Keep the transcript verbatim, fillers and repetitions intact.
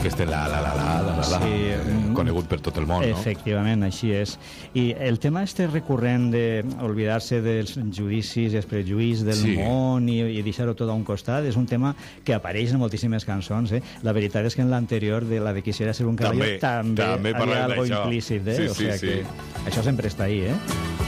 que este la la la la la la, la Sí, eh, conegut per tot el món, no? Efectivament, així és. I el tema este recurrent d'oblidar-se dels judicis i els prejuïs del Sí. món i, i deixar-ho tot a un costat és un tema que apareix en moltíssimes cançons. Eh? La veritat és que en l'anterior, de la de Quisiera ser un caballo, També, també, també havia parlem algo d'això. implícit. Eh? Sí, o sí, sea sí. que això sempre està ahí, eh?